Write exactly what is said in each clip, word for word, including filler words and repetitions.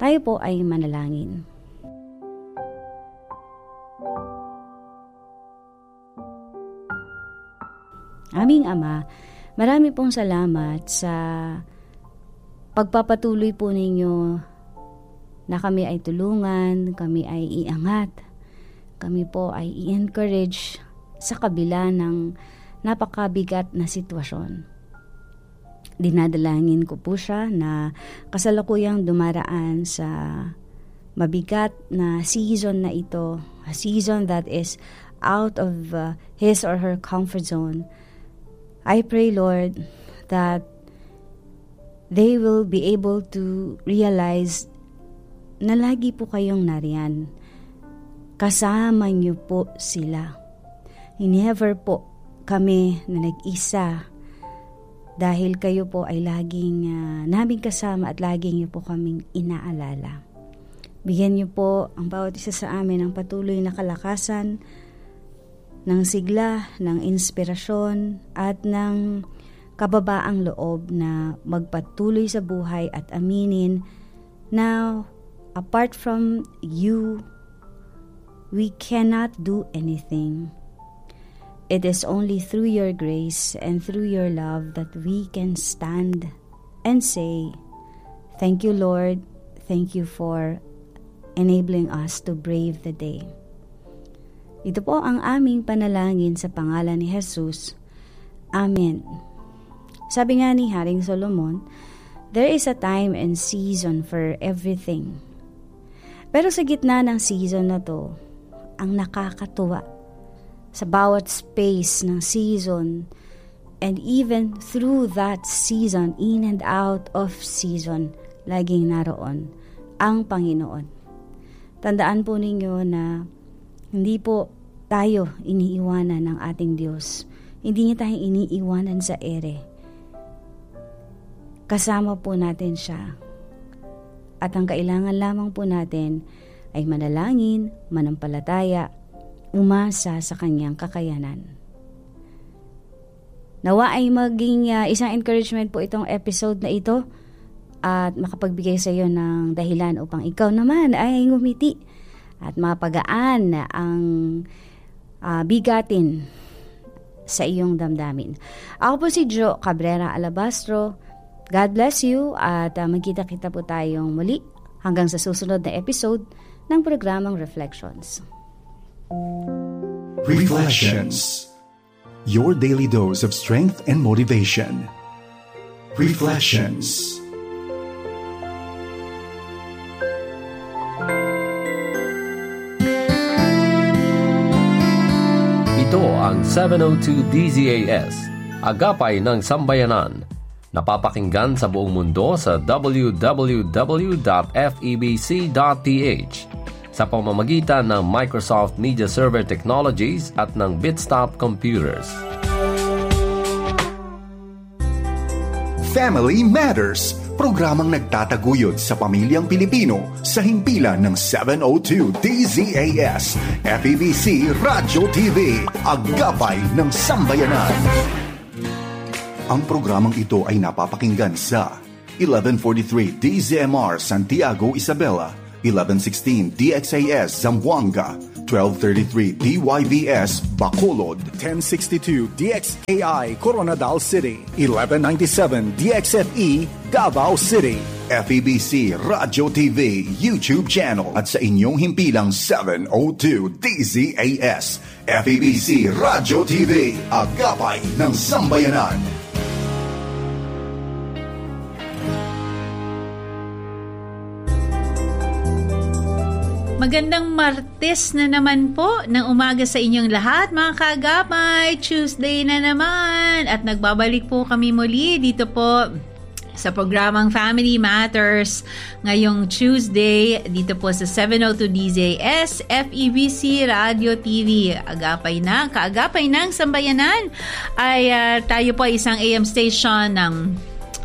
Tayo po ay manalangin. Aming Ama, marami pong salamat sa pagpapatuloy po ninyo na kami ay tulungan, kami ay iangat, kami po ay i-encourage sa kabila ng napakabigat na sitwasyon. Dinadalangin ko po siya na kasalukuyang dumaraan sa mabigat na season na ito, a season that is out of uh, his or her comfort zone. I pray, Lord, that they will be able to realize na lagi po kayong nariyan. Kasama niyo po sila. Never po kami na nag-isa dahil kayo po ay laging uh, naming kasama at laging niyo po kaming inaalala. Bigyan niyo po ang bawat isa sa amin ng patuloy na kalakasan, ng sigla, ng inspirasyon, at ng kababaang loob na magpatuloy sa buhay at aminin na apart from you, we cannot do anything. It is only through your grace and through your love that we can stand and say, thank you, Lord. Thank you for enabling us to brave the day. Ito po ang aming panalangin sa pangalan ni Jesus. Amen. Sabi nga ni Haring Solomon, there is a time and season for everything. Pero sa gitna ng season na to, ang nakakatuwa, sa bawat space ng season, and even through that season, in and out of season, laging naroon ang Panginoon. Tandaan po ninyo na hindi po tayo iniiwanan ng ating Diyos. Hindi niya tayong iniiwanan sa ere. Kasama po natin siya. At ang kailangan lamang po natin ay manalangin, manampalataya, umasa sa kanyang kakayanan. Nawa ay maging uh, isang encouragement po itong episode na ito at makapagbigay sa iyo ng dahilan upang ikaw naman ay ngumiti at mapagaan ang uh, bigatin sa iyong damdamin. Ako po si Jo Cabrera Alabastro. God bless you at uh, magkita-kita po tayong muli hanggang sa susunod na episode ng programang Reflections. Reflections. Your daily dose of strength and motivation. Reflections. Ito ang seven oh two D Z A S, Agapay ng Sambayanan. Napapakinggan sa buong mundo sa w w w dot f e b c dot p h sa pamamagitan ng Microsoft Media Server Technologies at ng Bitstop Computers. Family Matters, programang nagtataguyod sa pamilyang Pilipino sa himpilan ng seven oh two D Z A S, F E B C Radyo T V, Agapay ng Sambayanan. Ang programang ito ay napapakinggan sa eleven forty-three D Z M R Santiago, Isabela, eleven sixteen D X A S Zamboanga, twelve thirty-three D Y V S Bacolod, ten sixty-two D X A I Coronadal City, eleven ninety-seven D X F E Davao City, F E B C Radyo T V YouTube channel at sa inyong himpilang seven oh two D Z A S, F E B C Radyo T V, Agapay ng Sambayanan. Magandang Martes na naman po ng umaga sa inyong lahat, mga kaagapay. Tuesday na naman at nagbabalik po kami muli dito po sa programang Family Matters ngayong Tuesday dito po sa seven oh two D Z A S, F E B C Radio T V. Agapay na, kaagapay ng Sambayanan ay uh, tayo po isang A M station ng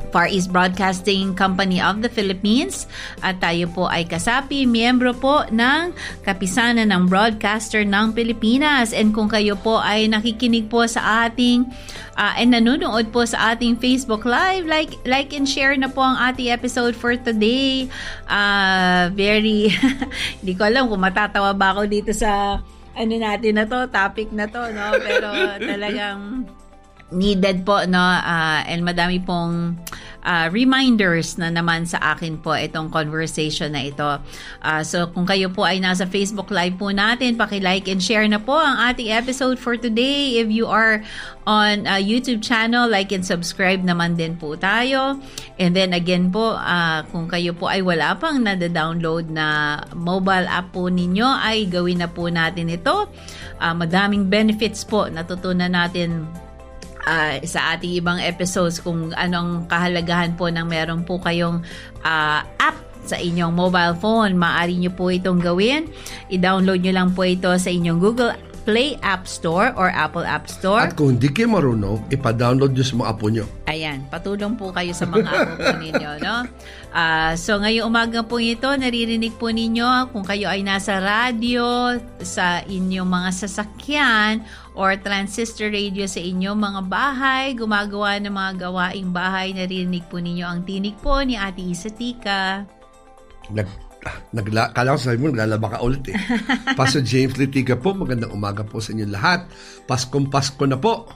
Far East Broadcasting Company of the Philippines, at tayo po ay kasapi, miyembro po ng Kapisanan ng Broadcaster ng Pilipinas. And kung kayo po ay nakikinig po sa ating uh, and nanonood po sa ating Facebook Live, like like and share na po ang ating episode for today. Uh, very, hindi ko alam kung matatawa ba ako dito sa ano natin na to, topic na to, no? Pero talagang needed po, no, uh, and madami pong uh, reminders na naman sa akin po itong conversation na ito. Uh, so kung kayo po ay nasa Facebook Live po natin, paki-like and share na po ang ating episode for today. If you are on uh, YouTube channel, like and subscribe naman din po tayo. And then again po, uh, kung kayo po ay wala pang nada-download na mobile app po ninyo, ay gawin na po natin ito. Uh, madaming benefits po natutunan natin Uh, sa ating ibang episodes kung anong kahalagahan po ng meron po kayong uh, app sa inyong mobile phone. Maaari nyo po itong gawin. I-download nyo lang po ito sa inyong Google Play App Store or Apple App Store. At kung hindi kayo marunong, ipa-download nyo sa mga apo nyo. Ayan, patulong po kayo sa mga apo po ninyo, no? Uh, so ngayong umaga po ito, naririnig po ninyo kung kayo ay nasa radio, sa inyong mga sasakyan, or transistor radio sa inyong mga bahay, gumagawa ng mga gawaing bahay, naririnig po ninyo ang tinig po ni Ate Isa Tika. Nag, nagla, kala ko sabi mo, naglalaba ka ulit eh. Pastor James Litiga po, magandang umaga po sa inyo lahat. Paskong Pasko na po.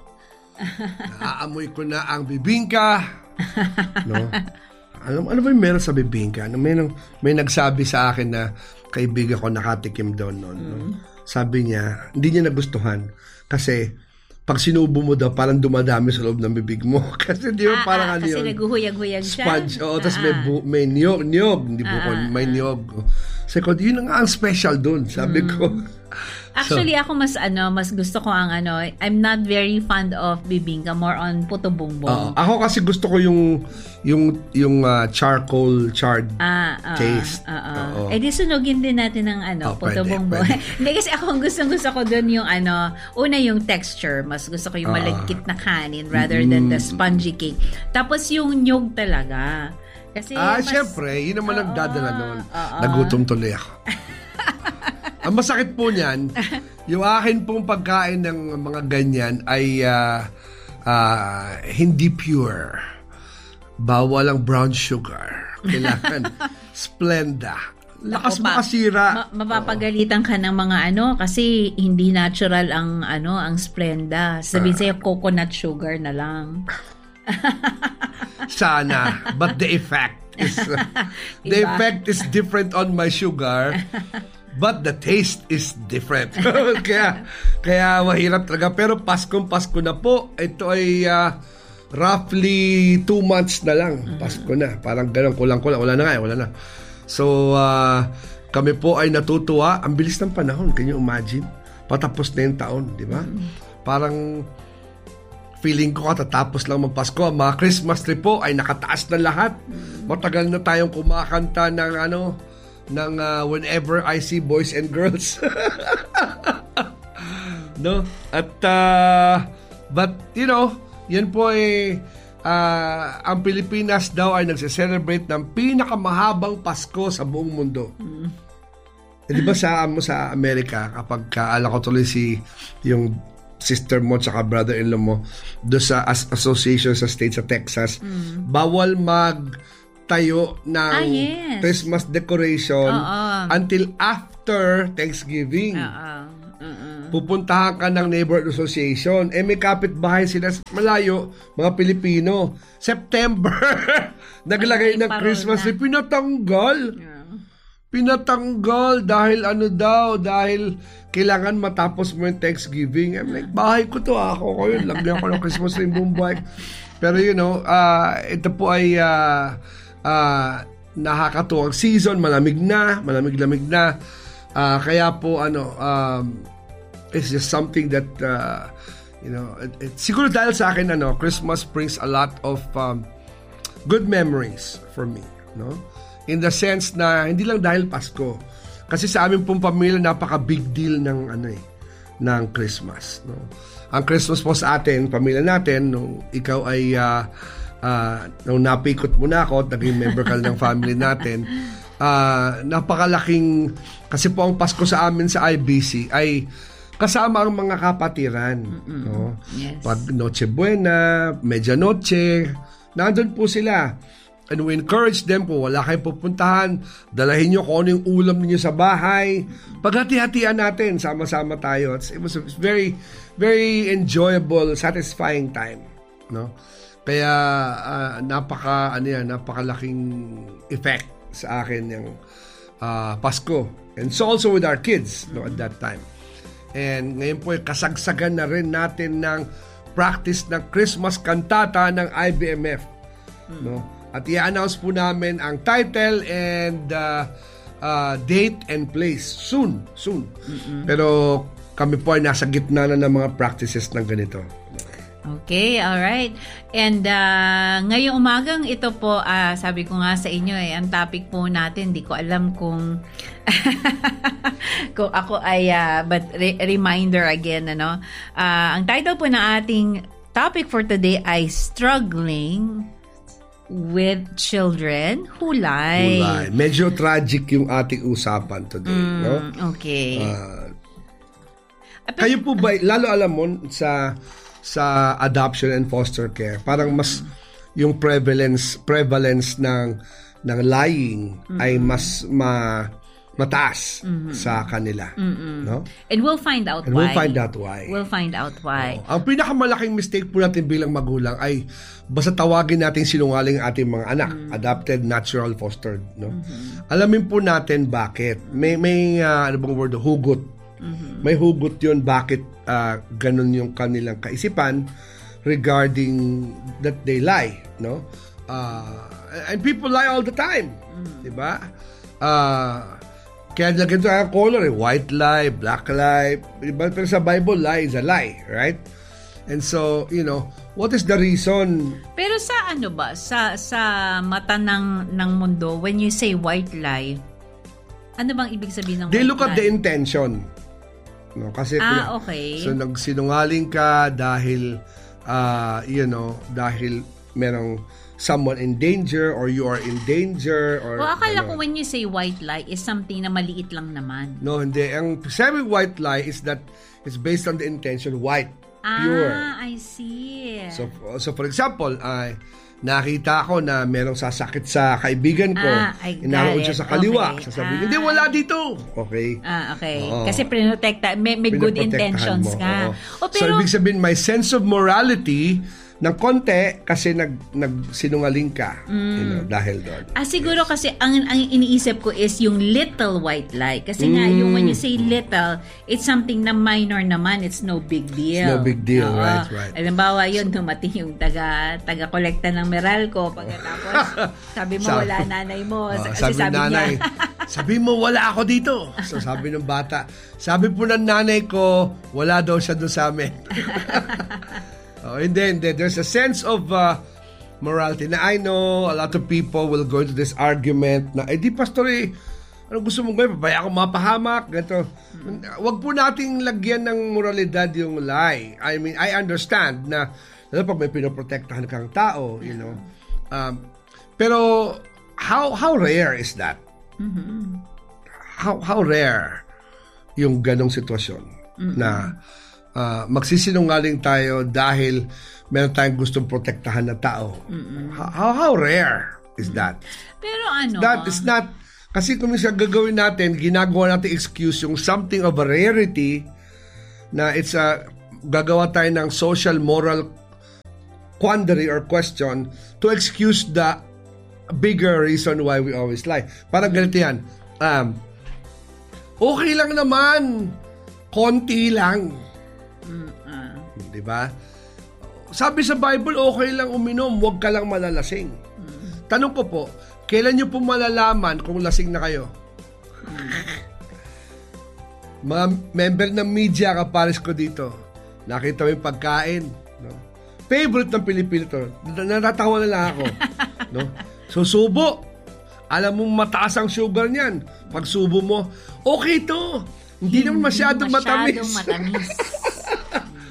Naaamoy ko na ang bibingka. No? Ano, ano ba yung meron sa bibingka? Ano, may, may nagsabi sa akin na kaibigan ko nakatikim doon noon. No? Sabi niya, hindi niya nagustuhan. Kasi, pag sinubo mo daw, parang dumadami sa loob ng bibig mo. Kasi di ba ah, parang ah, ano kasi yun? Kasi naguhuyag-huyag siya. Sponge. Oo, ah, tapos may, bu- may niyog, niyog. Hindi po ah, ko, may ah, niyog. Sabi ko, yun nga ang special dun. Sabi mm. ko. Actually, so, ako mas ano, mas gusto ko ang ano, I'm not very fond of bibingka, more on puto bongbong. Uh, ako kasi gusto ko yung yung yung uh, charcoal charred ah, uh, taste. Uh, uh, uh. Eh di sunugin din natin ng ano, oh, puto bongbong. Hindi kasi ako gustong gusto ko doon yung ano, una yung texture, mas gusto ko yung uh, malagkit na kanin rather mm, than the spongy cake. Tapos yung nyog talaga. Kasi ah, mas, syempre, yun naman uh, nagdadala noon. Uh, uh, Nagutom tuloy ako. Ang masakit po niyan, yung akin pong pagkain ng mga ganyan ay uh, uh, hindi pure. Bawal ang brown sugar. Kailangan Splenda. Lakas makasira. Ma- mapapagalitan ka ng mga ano kasi hindi natural ang ano ang Splenda. Sabihin uh, sa'yo coconut sugar na lang. Sana. But the effect is uh, the effect is different on my sugar. But the taste is different. kaya, kaya mahirap talaga. Pero Paskong Pasko na po. Ito ay uh, roughly two months na lang. Mm-hmm. Pasko na. Parang ganun, kulang-kulang. Wala na nga, wala na. So, uh, kami po ay natutuwa. Ang bilis ng panahon. Can you imagine? Patapos na yung taon, di ba? Mm-hmm. Parang feeling ko katatapos lang magpasko. Ang mga Christmas tree po ay nakataas na lahat. Mm-hmm. Matagal na tayong kumakanta ng ano, ng uh, Whenever I See Boys and Girls. No? At uh, but you know, yan po ay uh, ang Pilipinas daw ay nagse-celebrate ng pinakamahabang Pasko sa buong mundo. Mm. Eh, di ba sa mo sa Amerika kapag kaala ko tuloy si yung sister mo tsaka brother-in-law mo do sa as- association sa state sa Texas, mm. bawal mag tayo ng ah, yes. Christmas decoration Uh-oh. until after Thanksgiving. Uh-oh. Uh-uh. Pupuntahan ka ng neighborhood association. Eh, may kapitbahay sila malayo, mga Pilipino. September, naglagay ng Christmas tree. Pinatanggal. Yeah. Pinatanggal dahil ano daw, dahil kailangan matapos mo yung Thanksgiving. I'm like, bahay ko to. Ako ko yun. Lagyan ko ng Christmas tree buong buhay. Pero you know, uh, ito po ay uh, uh, nakakatuwang season. Malamig na, malamig-lamig na. Uh, kaya po, ano, um, it's just something that, uh, you know, it, it, siguro dahil sa akin, ano, Christmas brings a lot of um, good memories for me, no? In the sense na, hindi lang dahil Pasko. Kasi sa amin pong pamilya, napaka-big deal ng, ano eh, ng Christmas, no? Ang Christmas po sa atin, pamilya natin, nung ikaw ay uh, uh, nung napikot mo na ako at naging member ka ng family natin, uh, napakalaking, kasi po ang Pasko sa amin sa I B C ay kasama ang mga kapatiran. No? Yes. Pag Noche Buena, Medianoche, nandun po sila. And we encourage them, kung wala kayong pupuntahan, dalahin nyo kung ano yung ulam ninyo sa bahay. Paghati-hatian natin, sama-sama tayo. It's, it was a very, very enjoyable, satisfying time. No? Kaya uh, napaka, ano yan, napakalaking effect sa akin yung uh, Pasko. And so also with our kids, no, at that time. And ngayon po, kasagsagan na rin natin ng practice ng Christmas cantata ng I B M F. No? At i-announce po namin ang title and uh, uh, date and place soon, soon. Mm-mm. Pero kami po ay nasa gitna na ng mga practices ng ganito. Okay, all right. And uh, ngayong umagang ito po, uh, sabi ko nga sa inyo eh, ang topic po natin, di ko alam kung kung ako ay, uh, but re- reminder again, ano. Uh, ang title po ng ating topic for today ay Struggling with Children Who Lie. Who lie. Medyo tragic yung ating usapan today. Mm, no? Okay. Uh, kayo po ba, lalo alam mo, sa sa adoption and foster care, parang mas yung prevalence prevalence ng ng lying mm-hmm. ay mas ma, mataas mm-hmm. sa kanila. Mm-hmm. No? And we'll find out and why. We'll find out why. We'll find out why. Oh, ang pinakamalaking mistake po natin bilang magulang ay basta tawagin natin sinungaling ating mga anak, mm-hmm. adopted, natural, fostered. No? Mm-hmm. Alamin po natin bakit. May, may uh, ano bang word? Hugot. Mm-hmm. May hugot yun bakit uh, ganun yung kanilang kaisipan regarding that they lie. No? Uh, and people lie all the time. Mm-hmm. Diba? Uh, kaya lagyan ito ang color eh. White lie, black lie. Pero sa Bible, lie is a lie. Right? And so, you know, what is the reason? Pero sa ano ba? Sa sa mata ng, ng mundo, when you say white lie, ano bang ibig sabihin ng They white look lie? at the intention. No, kasi ah, okay. So nagsinungaling ka dahil uh, you know, dahil merong someone in danger or you are in danger or o akala ano. ko when you say white lie is something na maliit lang naman. No, hindi. Ang sabi white lie is that it's based on the intention white, ah, pure. Ah, I see. So so for example, ay uh, nakita ko na merong sasakit sa kaibigan ko. Ah, I got inaroon siya sa kaliwa. Okay. Sasabihin, ah. hindi, wala dito. Okay? Ah, okay. Oo. Kasi prinotekta, may, may good intentions mo. ka. Oo. O, pero, so, ibig sabihin, may sense of morality ng konti kasi nag, nagsinungaling ka. Mm. You know, dahil doon. Ah, siguro yes. Kasi ang, ang iniisip ko is yung little white lie. Kasi mm. nga, yung when you say little, it's something na minor naman. It's no big deal. It's no big deal, Oo. right, right. Alimbawa yun, dumating yung taga, taga-kolekta ng Meralco. Pagkatapos, sabi mo, sabi, wala nanay mo. Uh, kasi sabi, sabi nanay, niya, sabi mo, wala ako dito. So sabi ng bata, sabi po ng nanay ko, wala daw siya doon sa amin. Oh, hindi, hindi. There's a sense of uh, morality. Na I know a lot of people will go into this argument na, eh di pastor eh, ano gusto mong gawin? Babaya ako mapahamak. Ganito. Hmm. Wag po nating lagyan ng moralidad yung lie. I mean, I understand na lalo pag may pinoprotektahan kang tao, you know. Um, pero how how rare is that? Mm-hmm. How how rare yung ganong sitwasyon mm-hmm. na Uh, magsisinungaling tayo dahil meron tayong gustong protektahan na tao. How, how rare is that? Pero ano? That is not, kasi kung minsan gagawin natin, ginagawa natin excuse yung something of a rarity na it's a, gagawa tayo ng social moral quandary or question to excuse the bigger reason why we always lie. Parang ganito yan. Um, okay lang naman. Konti lang. Diba? Sabi sa Bible, okay lang uminom, huwag ka lang malalasing. Mm. Tanong ko po, kailan nyo po malalaman kung lasing na kayo? Mm. Mga member ng media, kapares ko dito, nakita mo yung pagkain. No? Favorite ng Pilipino to. Natatawa na lang ako. No? Susubo. Alam mo mataas ang sugar niyan. Pag subo mo, okay to. Hindi naman masyadong, masyadong matamis. matamis.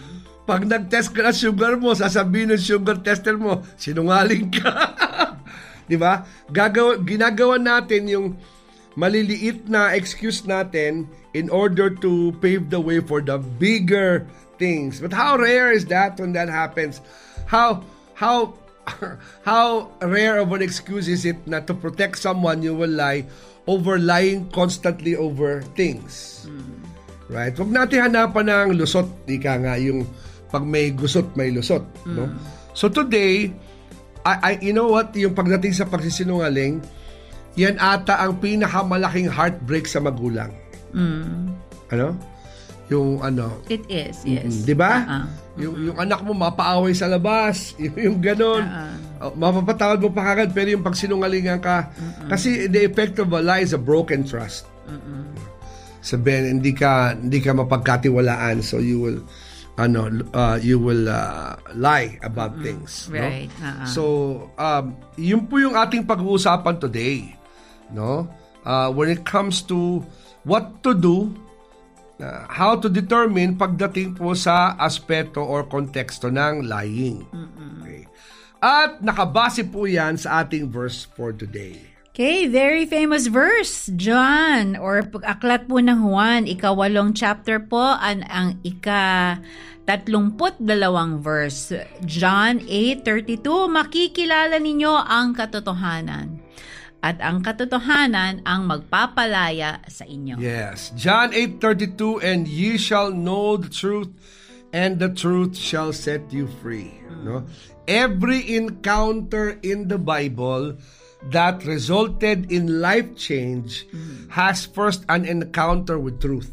Pag nag-test ka na sugar mo, sasabihin ng sugar tester mo, sinungaling ka. Di ba? Gagawa, ginagawa natin yung maliliit na excuse natin in order to pave the way for the bigger things. But how rare is that when that happens? How how how rare of an excuse is it na to protect someone you will lie over lying constantly over things? Mm. Right? Huwag natin hanapan ng lusot, di ka nga yung pag may gusot, may lusot. Mm. No? So today, I, I, you know what? Yung pagdating sa pagsisinungaling, yan ata ang pinakamalaking heartbreak sa magulang. Mm. Ano? Yung ano? It is, yes. Mm, di ba? Uh-uh. Yung, yung anak mo mapaaway sa labas, yung, yung ganon. Uh-uh. Mapapatawad mo pa kagad, pero yung pagsinungalingan ka, uh-uh. kasi the effect of a lie is a broken trust. Uh-uh. Sabihin, hindi ka, hindi ka mapagkatiwalaan, so you will, ano, uh, you will uh, lie about uh-uh. things. Right. No? Uh-uh. So, um, yun po yung ating pag-uusapan today. No? Uh, when it comes to what to do, Uh, how to determine pagdating po sa aspeto or konteksto ng lying. Okay. At nakabase po yan sa ating verse for today. Okay, very famous verse, John, or aklat po ng Juan, ikawalong chapter po, ang, ang ika tatlumput dalawang verse. John eight thirty-two, makikilala ninyo ang katotohanan. At ang katotohanan ang magpapalaya sa inyo. Yes. John eight thirty-two, and ye shall know the truth, and the truth shall set you free. Mm. No? Every encounter in the Bible that resulted in life change mm. has first an encounter with truth.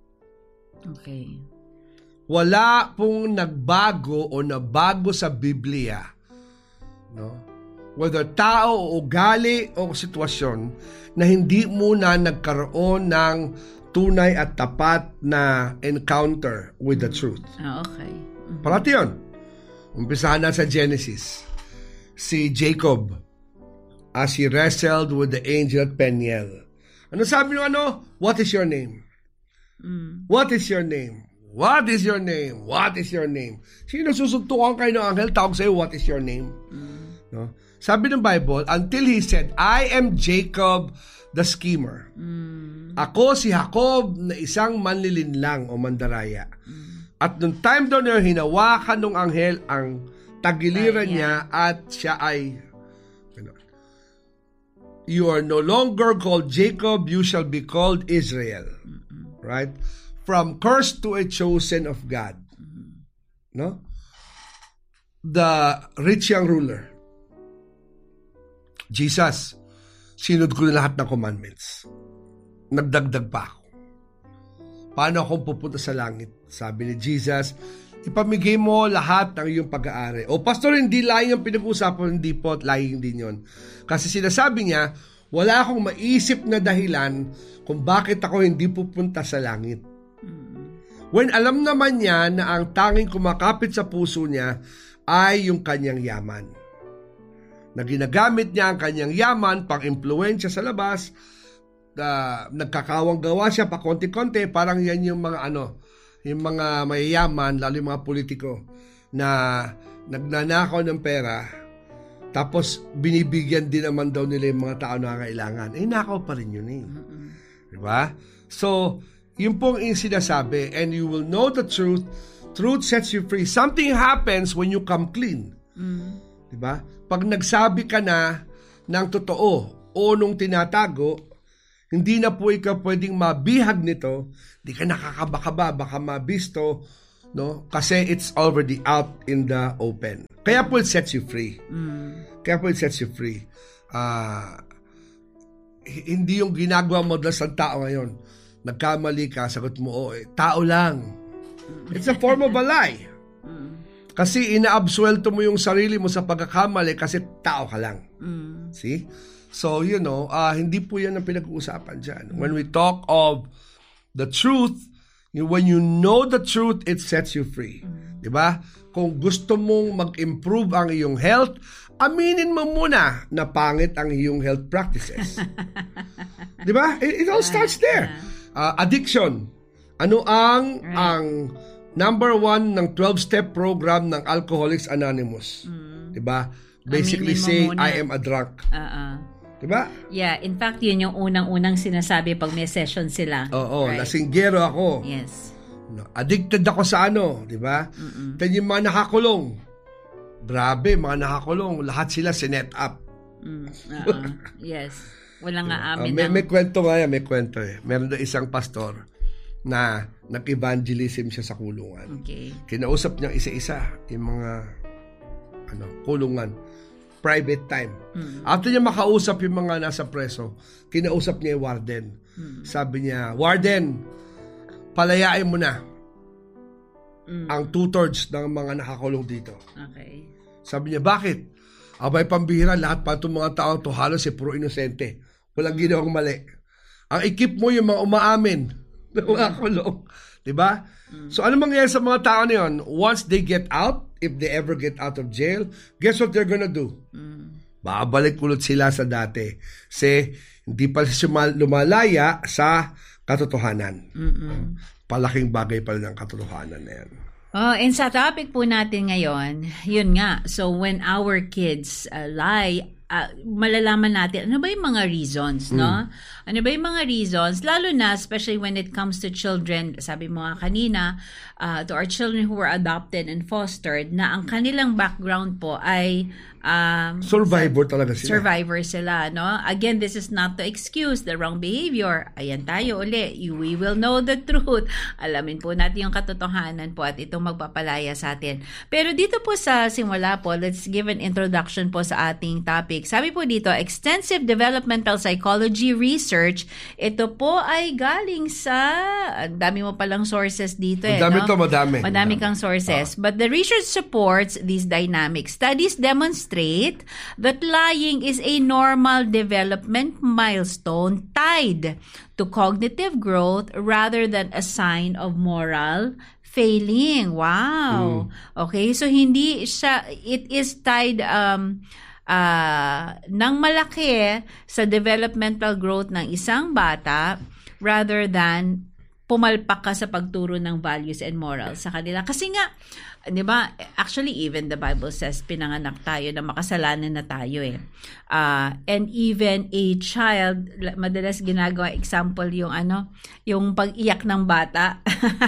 Okay. Wala pong nagbago o nabago sa Biblia. No? Whether tao o ugali o sitwasyon na hindi muna nagkaroon ng tunay at tapat na encounter with the truth. Oh, okay. Mm-hmm. Parati yun. Umpisahan na sa Genesis. Si Jacob, as he wrestled with the angel at Peniel. Ano sabi nyo ano? What is your name? Mm. What is your name? What is your name? What is your name? Sino susuntukan kayo ng anghel? Tawag sa'yo, what is your name? Mm. No? Sabi ng Bible, until he said, I am Jacob the schemer. Mm. Ako si Jacob na isang manlilinlang o mandaraya. Mm. At nung time doon na hinawakan ng anghel ang tagiliran Ay, yeah. niya at siya ay, ano, you are no longer called Jacob, you shall be called Israel. Mm-mm. Right? From cursed to a chosen of God. Mm-hmm. No? The rich young ruler. Jesus, sinunod ko na lahat ng commandments. Nagdagdag pa ako. Paano akong pupunta sa langit? Sabi ni Jesus, ipamigay mo lahat ng iyong pag-aari. O pastor, hindi lying ang pinag-uusapan, hindi po, lying din yun. Kasi sinasabi niya, wala akong maisip na dahilan kung bakit ako hindi pupunta sa langit. When alam naman niya na ang tanging kumakapit sa puso niya ay yung kanyang yaman. Na ginagamit niya ang kanyang yaman pang impluwensya sa labas, uh, nagkakawang gawa siya pa konti-konti, parang yan yung mga ano, yung mga mayayaman, lalo yung mga politiko, na nagnanakaw ng pera, tapos binibigyan din naman daw nila yung mga tao na kailangan. Eh, nakaw pa rin yun eh. Mm-hmm. Diba? So, yun pong yung sinasabi, and you will know the truth, truth sets you free. Something happens when you come clean. Mm-hmm. Diba? Pag nagsabi ka na ng totoo o nung tinatago, hindi na po ikaw pwedeng mabihag nito, di ka nakakabakaba, baka mabisto, no? Kasi it's already out in the open. Kaya po it sets you free. Mm. Kaya po it sets you free. Uh, hindi yung ginagawa mo madalas ng tao ngayon. Nagkamali ka, sagot mo, oh, eh, tao lang. It's a form of a lie. Kasi inaabsuelto mo yung sarili mo sa pagkakamali kasi tao ka lang. Mm. See? So, you know, uh, hindi po yan ang pinag-uusapan dyan. Mm. When we talk of the truth, when you know the truth, it sets you free. Mm. Diba? Kung gusto mong mag-improve ang iyong health, aminin mo muna na pangit ang iyong health practices. Diba? It, it all starts there. Uh, addiction. Ano ang, right. ang number one ng twelve-step program ng Alcoholics Anonymous. Mm. Diba? Basically say, I am a drunk. Uh-uh. Diba? Yeah, in fact, yun yung unang-unang sinasabi pag may session sila. Oo, right? lasinggero ako. Yes. Addicted ako sa ano, diba? Then yung mga nakakulong. Grabe, mga nakakulong. Lahat sila sinet up. Mm, uh-uh. Yes. Walang nga amin. Uh, may, may kwento nga yan, may kwento eh. Meron na isang pastor na nag-evangelism siya sa kulungan. Okay. Kinausap niya isa-isa yung mga ano, kulungan. Private time. Mm. After niya makausap yung mga nasa preso, kinausap niya yung warden. Mm. Sabi niya, Warden, palayain mo na mm. ang two-thirds ng mga nakakulong dito. Okay. Sabi niya, bakit? Abay pambihira, lahat pa itong mga tao to halos eh, puro inosente. Walang ginawang mali. Ang ikip mo yung mga umaamin na mga kulong. Diba? Mm. So, ano mangyayari sa mga tao na yun? Once they get out, if they ever get out of jail, guess what they're gonna do? Mm. Babalik ulit sila sa dati. Kasi, hindi pa sila lumalaya sa katotohanan. Mm-mm. Palaking bagay pala ng katotohanan na yan. Oh, and sa topic po natin ngayon, yun nga. So, when our kids uh, lie, uh, malalaman natin, ano ba yung mga reasons, no? Mm. Ano ba yung mga reasons? Lalo na, especially when it comes to children, sabi mo nga kanina, uh, to our children who were adopted and fostered, na ang kanilang background po ay Um, survivor talaga sila. Survivor sila, no? Again, this is not to excuse the wrong behavior. Ayan tayo uli. We will know the truth. Alamin po natin yung katotohanan po at itong magpapalaya sa atin. Pero dito po sa simula po, let's give an introduction po sa ating topic. Sabi po dito, extensive developmental psychology research. Ito po ay galing sa, ang dami mo palang sources dito. Eh, madami no? to, madami. Madami kang sources. Ah. But the research supports these dynamics. Studies demonstrate that lying is a normal development milestone tied to cognitive growth rather than a sign of moral failing. Wow. Mm. Okay, so hindi siya, it is tied um uh, ng malaki sa developmental growth ng isang bata rather than pumalpak ka sa pagturo ng values and morals sa kanila. Kasi nga, di ba, actually even the Bible says pinanganak tayo na makasalanan na tayo eh. Uh, and even a child, madalas ginagawa example yung ano, yung pag-iyak ng bata.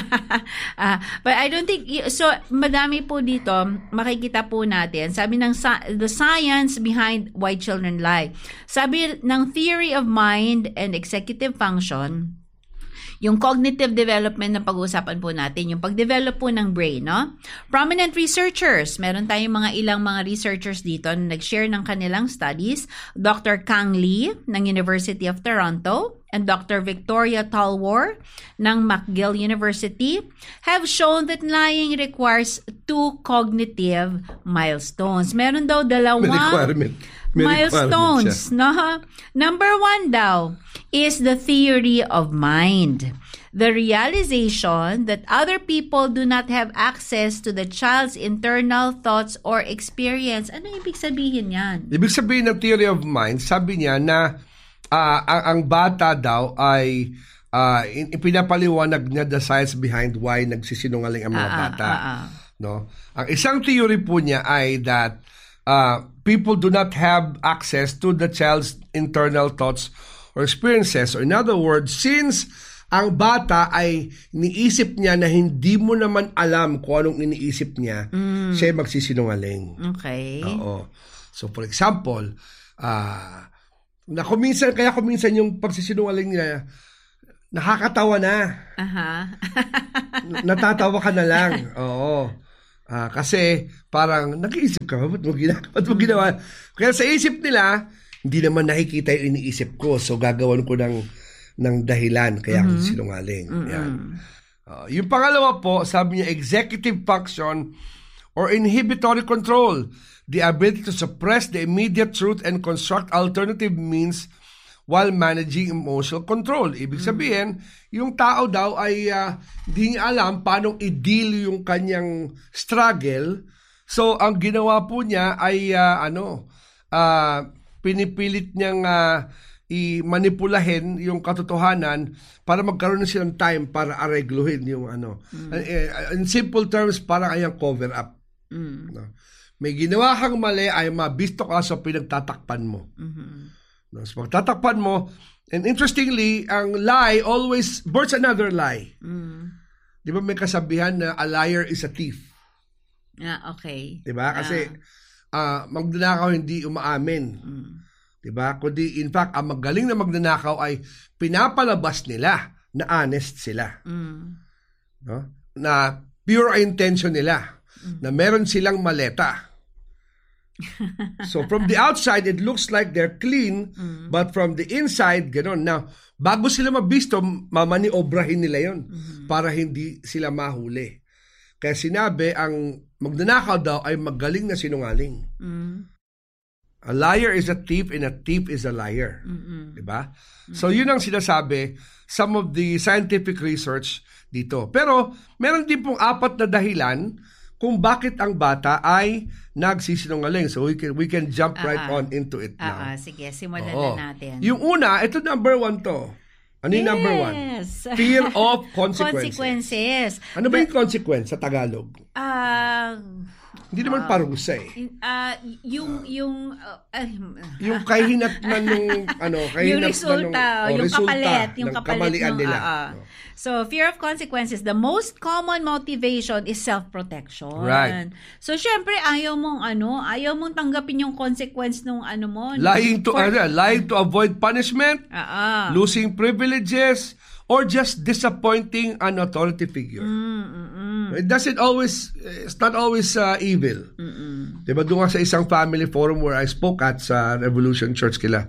uh, but I don't think, so madami po dito, makikita po natin, sabi ng the science behind why children lie. Sabi ng theory of mind and executive function, yung cognitive development na pag-uusapan po natin, yung pag-develop po ng brain, no? Prominent researchers, meron tayong mga ilang mga researchers dito na nag-share ng kanilang studies. Doctor Kang Lee ng University of Toronto and Doctor Victoria Talwar ng McGill University have shown that lying requires two cognitive milestones. Meron daw dalawang May milestones, no? Number one daw is the theory of mind. The realization that other people do not have access to the child's internal thoughts or experience. Ano ibig sabihin yan? Ibig sabihin ng theory of mind, sabi niya na uh, ang, ang bata daw ay uh, ipinapaliwanag niya the science behind why nagsisinungaling ang mga ah, bata. Ah, ah. No? Ang isang theory po niya ay that uh, people do not have access to the child's internal thoughts or experiences. Or in other words, since ang bata ay iniisip niya na hindi mo naman alam kung anong iniisip niya, mm. siya magsisinungaling. Okay. Oo. So for example, uh, na kuminsan, kaya kuminsan yung pagsisinungaling niya, nakakatawa na. Aha. Natatawa ka na lang. Oo. Uh, kasi parang nag-iisip ka, ba't mo ginawa? Ba't mo ginawa? Kaya sa isip nila, hindi naman nakikita yung iniisip ko. So gagawan ko ng, ng dahilan. Kaya mm-hmm. ako sinungaling. Mm-hmm. Yan. Uh, yung pangalawa po, sabi niya, executive function or inhibitory control. The ability to suppress the immediate truth and construct alternative means while managing emotional control. Ibig sabihin, mm-hmm. yung tao daw ay uh, hindi niya alam paano i-deal yung kanyang struggle. So, ang ginawa po niya ay uh, ano, uh, pinipilit niyang uh, i-manipulahin yung katotohanan para magkaroon na silang time para aregluhin yung ano. Mm. Uh, in simple terms, parang ayang cover up. Mm. No? May ginawa kang mali ay mabisto ka sa pinagtatakpan mo. Mm-hmm. No? So pagtatakpan mo, and interestingly, ang lie always births another lie. Mm. Di ba may kasabihan na a liar is a thief? Ah, okay. Di ba? Kasi uh, magnanakaw hindi umaamin. Mm. Diba? Kundi in fact, ang magaling na magnanakaw ay pinapalabas nila na honest sila. Mm. No? Na pure intention nila. Mm. Na meron silang maleta. So from the outside, it looks like they're clean, mm. but from the inside, gano'n. Now, bago sila mabisto, mamaniobrahin nila yon mm. para hindi sila mahuli. Kaya sinabi, ang magnanakaw daw ay magaling na sinungaling. Mm. A liar is a thief and a thief is a liar. Mm-mm. Diba? Mm-mm. So yun ang sinasabi some of the scientific research dito. Pero meron din pong apat na dahilan kung bakit ang bata ay nagsisinungaling. So we can we can jump uh-uh. right on into it now. Uh-uh. Sige, simulan Oo. na natin. Yung una, ito number one to. Ano yung yes. number one? Fear of consequences. Consequences. Ano ba yung consequence sa Tagalog? Ah... Uh, Hindi naman uh, parusa eh. Uh, yung, yung, uh, uh, yung kahinatnan nung, ano, kahinatnan yung resulta, nung, oh, yung resulta kapalit, yung ng kapalit kamalian nung, nila. Uh, uh. No. So, fear of consequences, the most common motivation is self-protection. Right. So, syempre, ayaw mong, ano, ayaw mong tanggapin yung consequence nung, ano mo. Lying to, for, uh, lying to avoid punishment, uh, uh. losing privileges, or just disappointing an authority figure. Mm, mm, mm. It doesn't always, it's not always uh, evil. Mm-mm. Diba doon nga sa isang family forum where I spoke at sa Revolution Church kila,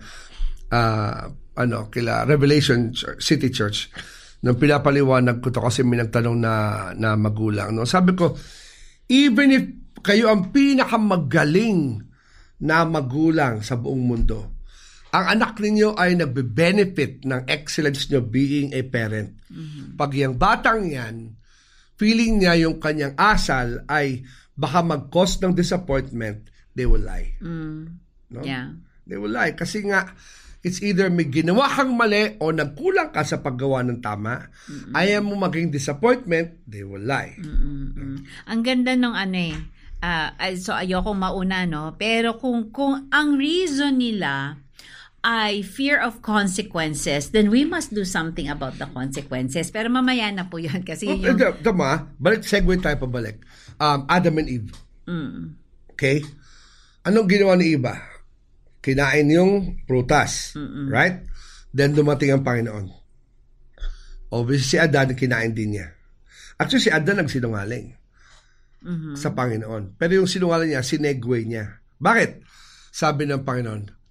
uh, ano, kila Revelation Church, City Church, nung pinapaliwanag ko to kasi may nagtanong na, na magulang. No? Sabi ko, even if kayo ang pinakamagaling na magulang sa buong mundo, ang anak ninyo ay nagbe-benefit ng excellence nyo being a parent. Mm-hmm. Pag yung batang yan, feeling niya yung kanyang asal ay baka mag-cause ng disappointment, they will lie. Mm. No? Yeah. They will lie. Kasi nga, it's either may ginawa kang mali o nagkulang ka sa paggawa ng tama. Mm-mm. Ayaw mo maging disappointment, they will lie. Mm-mm. Ang ganda ng ano eh. Uh, so ayoko mauna, no? Pero kung, kung ang reason nila ay fear of consequences, then we must do something about the consequences. Pero mamaya na po yun. Kasi oh, yung... Tama, balik, segue tayo pabalik. Um, Adam and Eve. Mm. Okay? Anong ginawa ni Eva? Kinain yung prutas. Mm-mm. Right? Then dumating ang Panginoon. Obviously, si Adan, kinain din niya. Actually, si Adan nagsinungaling mm-hmm. sa Panginoon. Pero yung sinungaling niya, sinegue niya. Bakit? Sabi ng Panginoon,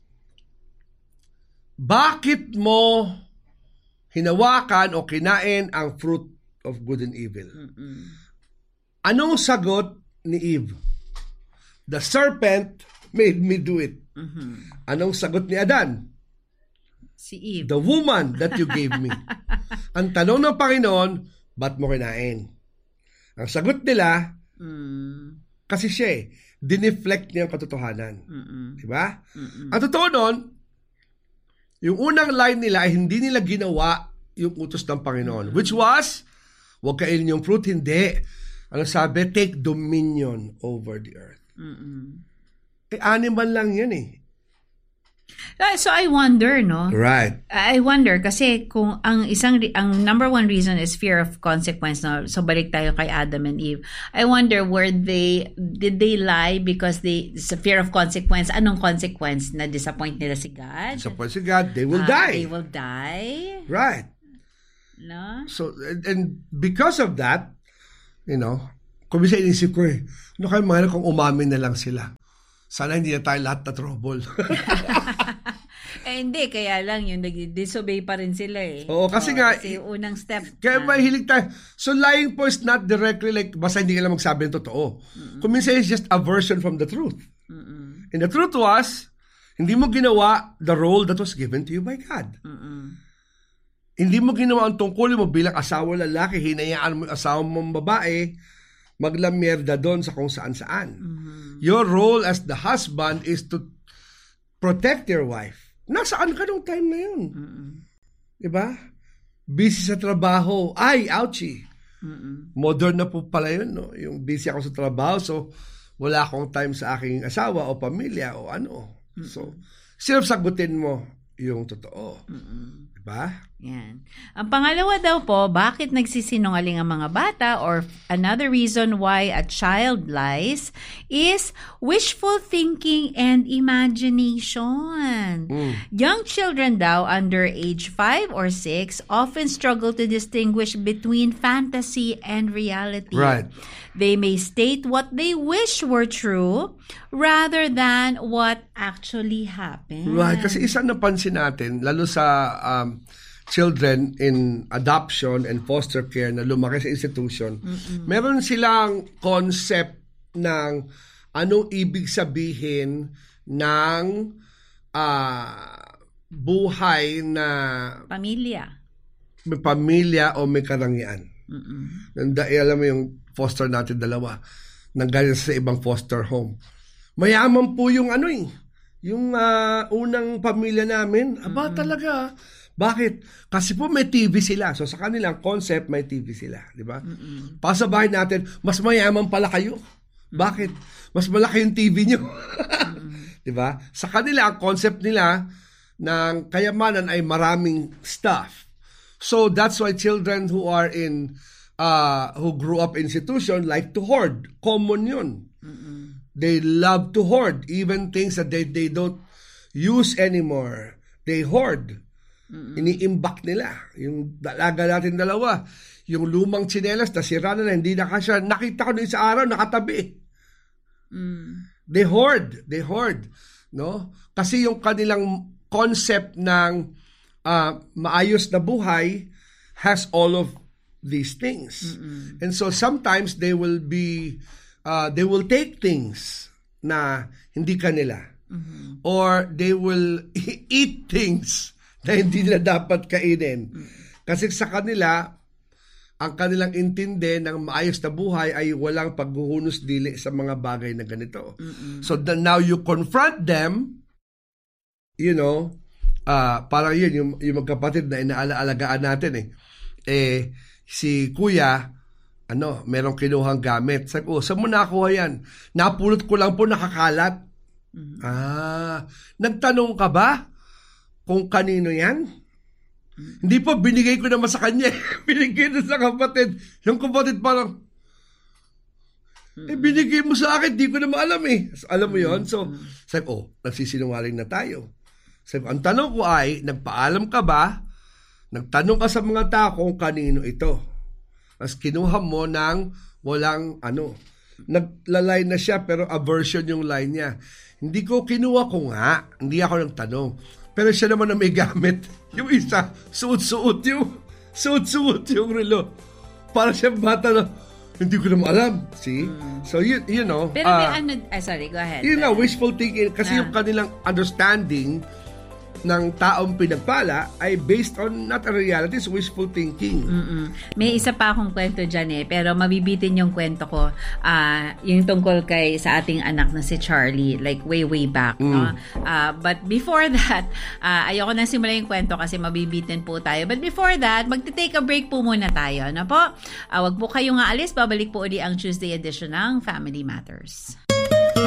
bakit mo hinawakan o kinain ang fruit of good and evil? Mm-mm. Anong sagot ni Eve? The serpent made me do it. Mm-hmm. Anong sagot ni Adan? Si Eve. The woman that you gave me. Ang tanong ng Panginoon, ba't mo kinain? Ang sagot nila, mm. kasi siya eh, dineflect niya ang katotohanan. Mm-mm. Diba? Mm-mm. Ang totoo nun, yung unang line nila ay hindi nila ginawa yung utos ng Panginoon. Mm-hmm. Which was, huwag kainin yung fruit, hindi. Ano sabi? Take dominion over the earth. Mm-hmm. Eh, animal lang yan eh. Uh, so I wonder, no? Right. I wonder kasi kung ang isang ang number one reason is fear of consequence, no? So balik tayo kay Adam and Eve. I wonder were they did they lie because they sa fear of consequence? Anong consequence na disappoint nila si God? Disappoint si God, they will uh, die. They will die. Right. No? So and, and because of that, you know, kung bisa inisip ko eh, ano kayo mga kung umamin na lang sila? Sana hindi na tayo lahat na trouble. Eh, hindi. Kaya lang, yung nag-disobey pa rin sila eh. Oo, kasi oh, nga, kasi yung unang step. Kaya uh, mahilig tayo. So, lying po is not directly like, basta hindi ka lang magsabi ng totoo. Mm-mm. Kung minsan, it's just a version from the truth. Mm-mm. And the truth was, hindi mo ginawa the role that was given to you by God. Mm-mm. Hindi mo ginawa ang tungkulin mo bilang asawa lalaki, hinayaan mo yung asawa mong babae, maglamierda doon sa kung saan-saan. Mm-hmm. Your role as the husband is to protect your wife. nasaan ka nung time na yun? Diba? Busy sa trabaho. Ay, ouchie. Mm-mm. Modern na po pala yun, no? Yung busy ako sa trabaho, so wala akong time sa aking asawa o pamilya o ano. Mm-mm. So, sino sagutin mo yung totoo? Mm-mm. Diba? Yan. Ang pangalawa daw po, bakit nagsisinungaling ang mga bata, or another reason why a child lies is wishful thinking and imagination. Mm. Young children daw under age five or six often struggle to distinguish between fantasy and reality. Right. They may state what they wish were true rather than what actually happened. Right. Kasi isa napansin natin, lalo sa um, children in adoption and foster care na lumaki sa institution, mm-mm, meron silang concept ng anong ibig sabihin ng uh, buhay na pamilya. May pamilya o may karangyaan. Dahil alam mo yung foster natin dalawa, nanggaling sa ibang foster home. Mayaman po yung ano eh, yung uh, unang pamilya namin. Aba, mm-hmm, talaga. Bakit? Kasi po may T V sila. So sa kanilang concept, may T V sila. Di ba? Mm-hmm. Pa sa bahay natin, mas mayaman pala kayo. Bakit? Mas malaki yung T V nyo. Mm-hmm. Di ba? Sa kanila, ang concept nila ng kayamanan ay maraming stuff. So that's why children who are in, uh, who grew up in institution like to hoard. Common yun. Mm-hmm. They love to hoard. Even things that they, they don't use anymore. They hoard. Mm-hmm. Iniimbak nila. Yung dalaga natin dalawa, yung lumang tsinelas, nasira na na, hindi na kasya. Nakita ko na sa araw, nakatabi. Mm. They hoard. They hoard. No? Kasi yung kanilang concept ng uh, maayos na buhay has all of these things. Mm-hmm. And so sometimes they will be, uh, they will take things na hindi kanila. Mm-hmm. Or they will eat things na hindi nila dapat kainin. Kasi sa kanila, ang kanilang intindi ng maayos na buhay ay walang paghuhunos dili sa mga bagay na ganito. Mm-mm. So the, now you confront them, you know, uh, parang yun, yung, yung magkapatid na inaalagaan natin eh. Eh, si kuya, ano, merong kinuhang gamit. Sabi ko, oh, saan mo nakuha yan? Napulot ko lang po, nakakalat. Mm-hmm. Ah, nagtanong ka ba kung kanino yan? Mm-hmm. Hindi po, binigay ko naman sa kanya. Binigay na sa kapatid. Yung kapatid parang, mm-hmm, eh, binigay mo sa akin, di ko naman alam eh. So, alam mo yon. So, sabi ko, oh, nagsisinungaling na tayo. Sabi ko, ang tanong ko ay, nagpaalam ka ba? Nagtanong ka sa mga tao kung kanino ito. Mas kinuha mo ng walang ano. Naglalay na siya pero aversion yung line niya. Hindi ko kinuha ko nga. Hindi ako nagtanong. Pero siya naman na may gamit. Yung isa, suot-suot yung, suot-suot yung relo. Para siya bata na, hindi ko naman alam. See? Mm. So, you, you know. Pero may uh, ano, ah, sorry, go ahead. Yun nga, wishful thinking. Kasi ah. yung kanilang understanding ng taong pinagpala ay based on not a reality, it's wishful thinking. Mm-mm. May isa pa akong kwento dyan eh, pero mabibitin yung kwento ko, uh, yung tungkol kay sa ating anak na si Charlie, like way, way back. Mm. No? Uh, but before that, uh, ayoko na simulan yung kwento kasi mabibitin po tayo. But before that, magte-take a break po muna tayo. Ano po? Uh, wag po kayong aalis, babalik po uli ang Tuesday edition ng Family Matters.